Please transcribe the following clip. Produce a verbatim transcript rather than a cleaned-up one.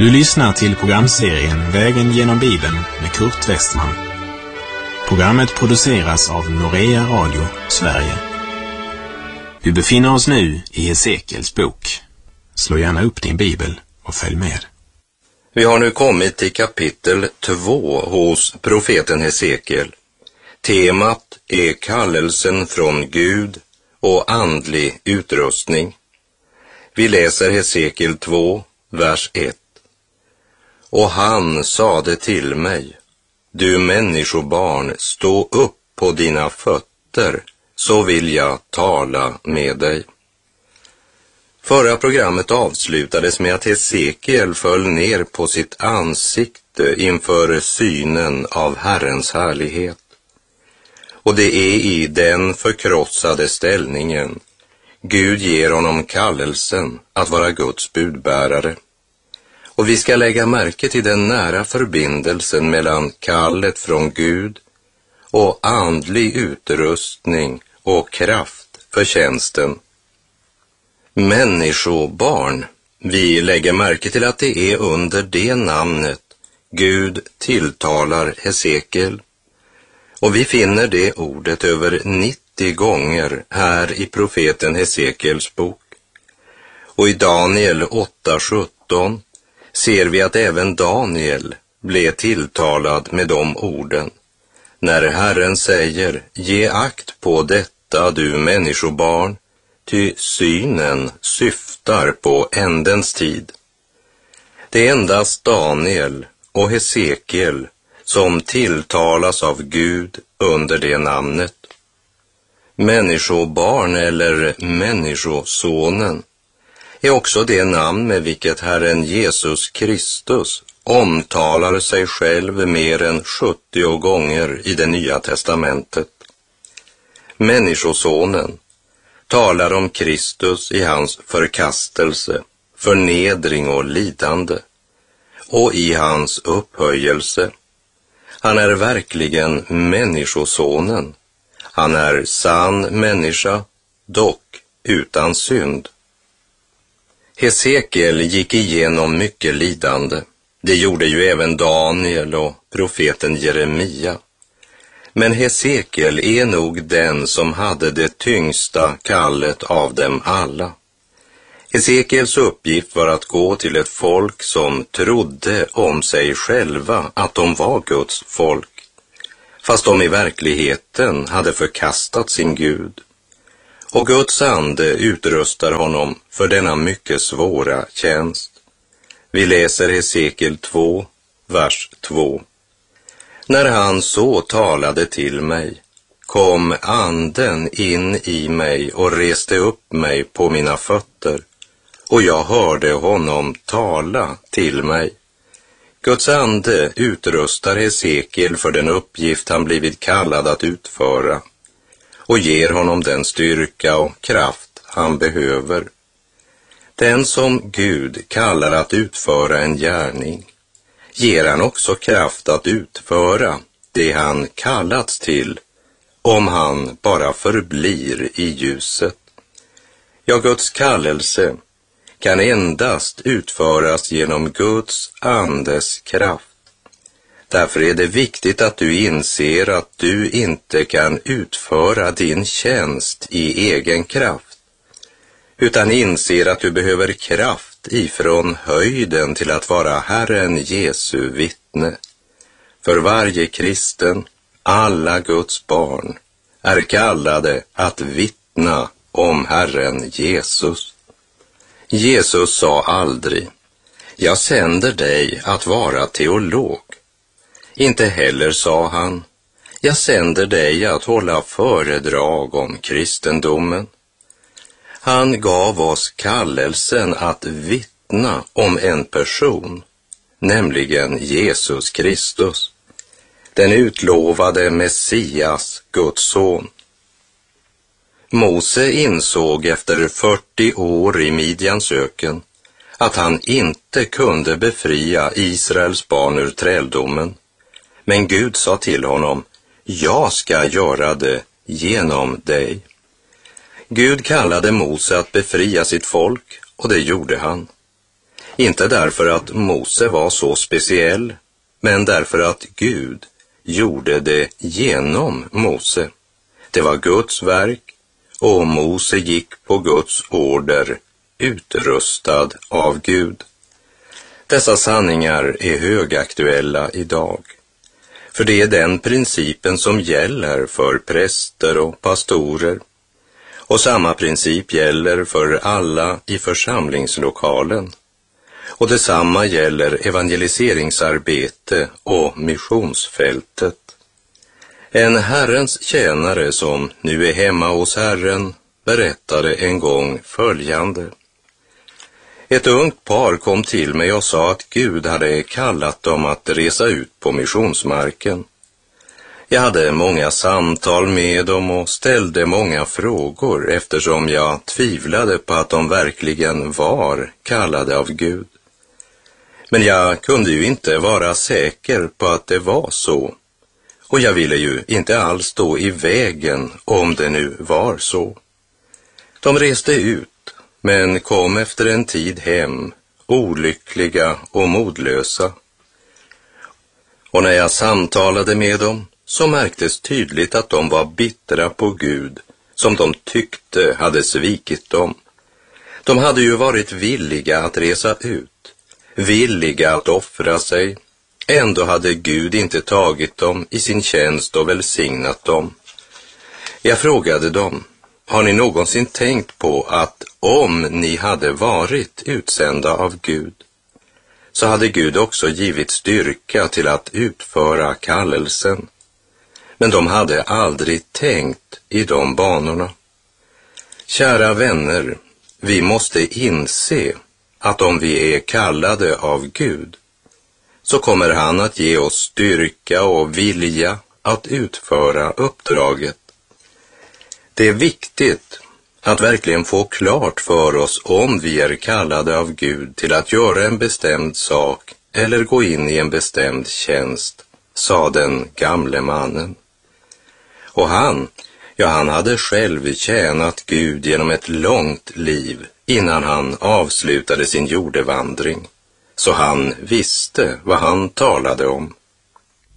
Du lyssnar till programserien Vägen genom Bibeln med Kurt Westman. Programmet produceras av Norea Radio, Sverige. Vi befinner oss nu i Hesekiels bok. Slå gärna upp din bibel och följ med. Vi har nu kommit till kapitel två hos profeten Hesekiel. Temat är kallelsen från Gud och andlig utrustning. Vi läser Hesekiel två, vers ett. Och han sade till mig: du människobarn, stå upp på dina fötter, så vill jag tala med dig. Förra programmet avslutades med att Hesekiel föll ner på sitt ansikte inför synen av Herrens härlighet. Och det är i den förkrossade ställningen Gud ger honom kallelsen att vara Guds budbärare. Och vi ska lägga märke till den nära förbindelsen mellan kallet från Gud och andlig utrustning och kraft för tjänsten. Människobarn, vi lägger märke till att det är under det namnet Gud tilltalar Hesekiel. Och vi finner det ordet över nittio gånger här i profeten Hesekiels bok. Och i Daniel åtta sjutton ser vi att även Daniel blev tilltalad med de orden. När Herren säger: ge akt på detta, du människobarn, ty synen syftar på ändens tid. Det är endast Daniel och Hesekiel som tilltalas av Gud under det namnet. Människobarn eller människosonen är också det namn med vilket Herren Jesus Kristus omtalar sig själv mer än sjuttio gånger i det nya testamentet. Människosonen talar om Kristus i hans förkastelse, förnedring och lidande, och i hans upphöjelse. Han är verkligen människosonen. Han är sann människa, dock utan synd. Hesekiel gick igenom mycket lidande. Det gjorde ju även Daniel och profeten Jeremia. Men Hesekiel är nog den som hade det tyngsta kallet av dem alla. Hesekiels uppgift var att gå till ett folk som trodde om sig själva att de var Guds folk, fast de i verkligheten hade förkastat sin Gud. Och Guds ande utrustar honom för denna mycket svåra tjänst. Vi läser Hesekiel två, vers två. När han så talade till mig, kom anden in i mig och reste upp mig på mina fötter, och jag hörde honom tala till mig. Guds ande utrustar Hesekiel för den uppgift han blivit kallad att utföra och ger honom den styrka och kraft han behöver. Den som Gud kallar att utföra en gärning ger han också kraft att utföra det han kallats till, om han bara förblir i ljuset. Ja, Guds kallelse kan endast utföras genom Guds andes kraft. Därför är det viktigt att du inser att du inte kan utföra din tjänst i egen kraft, utan inser att du behöver kraft ifrån höjden till att vara Herren Jesu vittne. För varje kristen, alla Guds barn, är kallade att vittna om Herren Jesus. Jesus sa aldrig: jag sänder dig att vara teolog. Inte heller sa han: jag sänder dig att hålla föredrag om kristendomen. Han gav oss kallelsen att vittna om en person, nämligen Jesus Kristus, den utlovade Messias, Guds son. Mose insåg efter fyrtio år i Midjans öken att han inte kunde befria Israels barn ur träldomen. Men Gud sa till honom: jag ska göra det genom dig. Gud kallade Mose att befria sitt folk, och det gjorde han. Inte därför att Mose var så speciell, men därför att Gud gjorde det genom Mose. Det var Guds verk, och Mose gick på Guds order, utrustad av Gud. Dessa sanningar är högaktuella idag, för det är den principen som gäller för präster och pastorer, och samma princip gäller för alla i församlingslokalen, och detsamma gäller evangeliseringsarbete och missionsfältet. En Herrens tjänare som nu är hemma hos Herren berättade en gång följande. Ett ungt par kom till mig och sa att Gud hade kallat dem att resa ut på missionsmarken. Jag hade många samtal med dem och ställde många frågor eftersom jag tvivlade på att de verkligen var kallade av Gud. Men jag kunde ju inte vara säker på att det var så. Och jag ville ju inte alls stå i vägen om det nu var så. De reste ut, men kom efter en tid hem, olyckliga och modlösa. Och när jag samtalade med dem så märktes tydligt att de var bittra på Gud, som de tyckte hade svikit dem. De hade ju varit villiga att resa ut, villiga att offra sig. Ändå hade Gud inte tagit dem i sin tjänst och välsignat dem. Jag frågade dem, har ni någonsin tänkt på att om ni hade varit utsända av Gud, så hade Gud också givit styrka till att utföra kallelsen? Men de hade aldrig tänkt i de banorna. Kära vänner, vi måste inse att om vi är kallade av Gud, så kommer han att ge oss styrka och vilja att utföra uppdraget. Det är viktigt att verkligen få klart för oss om vi är kallade av Gud till att göra en bestämd sak eller gå in i en bestämd tjänst, sa den gamle mannen. Och han, ja han hade själv tjänat Gud genom ett långt liv innan han avslutade sin jordevandring. Så han visste vad han talade om.